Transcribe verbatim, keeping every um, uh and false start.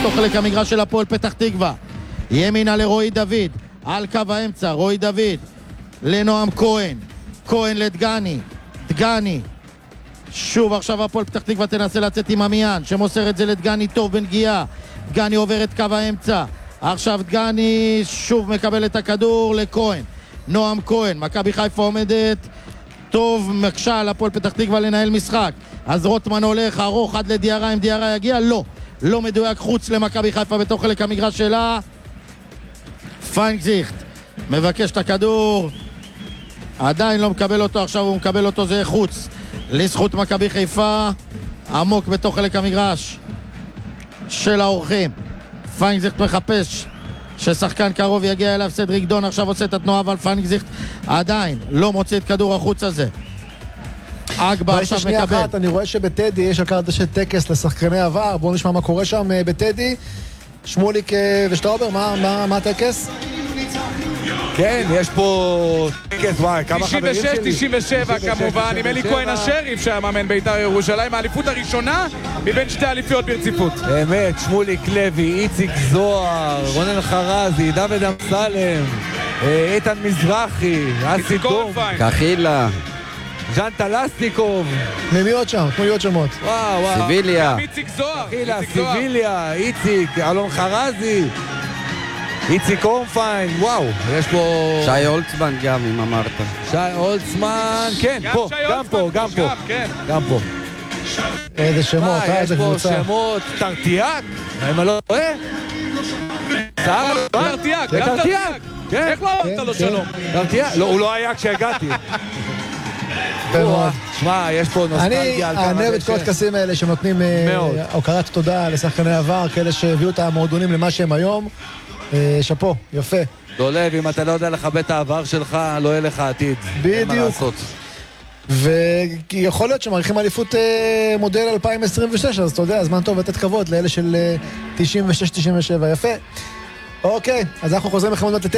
בתוך חלק המגרש של הפועל פתח תקווה. ימינה לרועי דוד, על קו האמצע, רועי דוד לנועם כהן, כהן לדגני, דגני שוב עכשיו הפועל פתח תקווה תנסה לצאת עם עמיין שמוסר את זה לדגני טוב בנגיעה, דגני עובר את קו האמצע, עכשיו דגני שוב מקבל את הכדור לכהן, נועם כהן, מכבי חיפה עומדת טוב, מקשה על הפועל פתח תקווה לנהל משחק, אז רוטמן הולך ארוך עד לדיארה, אם דיארה יגיע, לא, לא מדויק, חוץ למכבי חיפה בתוך חלק המגרש שלה. פיינגזיכט מבקש את הכדור, עדיין לא מקבל אותו, עכשיו הוא מקבל אותו, זה חוץ לזכות מכבי חיפה, עמוק בתוך חלק המגרש של האורחים. פיינגזיכט מחפש ששחקן קרוב יגיע אליו, סדריק דון עכשיו עושה את התנועה, אבל פיינגזיכט עדיין לא מוציא את כדור החוץ הזה. אגבה עכשיו מקבל. אחת, אני רואה שבטדי יש על קרדשי טקס לשחקני עבר, בואו נשמע מה קורה שם בטדי. שמוליק ושטראובר, מה, מה, מה הטקס? כן, יש פה טקס, וואי, כמה חברים שלי. תשעים ושש תשעים ושבע כמובן, עם אלי כהן השריף שהיה מאמן בית"ר ירושלים, האליפות הראשונה מבין שתי אליפיות ברציפות. באמת, שמוליק לוי, איציק זוהר, רונן חרזי, דוד אמסלם, איתן מזרחי, אסי דום, קחילה, ז'אן טלסניקוב. מי עוד שם? תנו לי עוד שמות. וואו, וואו. סיביליה. איציק זוהר. קחילה, סיביליה, איציק, אלון חרזי. איציק קורנפיין, וואו, יש פה... שי אולצמן גם, אם אמרת. שי אולצמן, כן, פה, גם פה, גם פה, גם פה. איזה שמות, איזה קבוצה. יש פה שמות, טרטיאק, אם אני לא טועה. טרטיאק, גם טרטיאק. איך לא אמרת לו שלום? טרטיאק, הוא לא היה כשהגעתי. שמע, יש פה נוסטלגיה על כמה אני אענב את כל הטקסים האלה שנותנים הוקרת תודה לשחקני עבר, כאלה שהביאו את המועדונים למה שהם היום. שפו, יפה. דולב, אם אתה לא יודע לכבד את העבר שלך, לא יהיה לך עתיד. בדיוק. ויכול להיות שמעריכים אליפות מודל אלפיים עשרים ושש, אז אתה יודע, זמן טוב לתת כבוד לאלה של תשעים ושש תשעים ושבע. יפה. אוקיי, אז אנחנו חוזרים לכם עוד מעט